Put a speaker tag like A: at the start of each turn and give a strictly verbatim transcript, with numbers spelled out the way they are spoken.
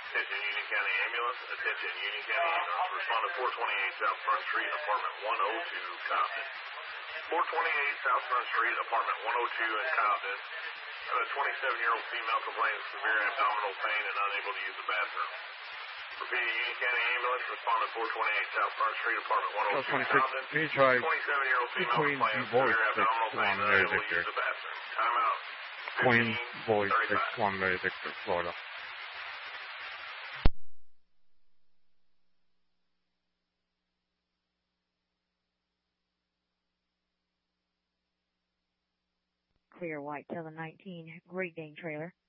A: Attention Union County Ambulance. Attention Union County Ambulance. Respond to four twenty-eight South Front Street, apartment one oh two, Compton. four twenty-eight South Front Street, apartment one oh two in Compton. A twenty-seven-year-old female complaining of severe abdominal pain and unable to use the bathroom. Repeating, Union County Ambulance. Respond to four twenty-eight South Front Street, apartment one oh two, Compton.
B: Can you try
A: twenty-seven-year-old female
B: Queen
A: complaining of
B: Voice
A: severe
B: six
A: abdominal pain
B: one
A: and
B: Mary
A: unable to
B: Victor?
A: use the bathroom. Time out.
B: Queen Voice six one Mary Victor, Florida.
C: Clear white seven nineteen, Great Dane trailer.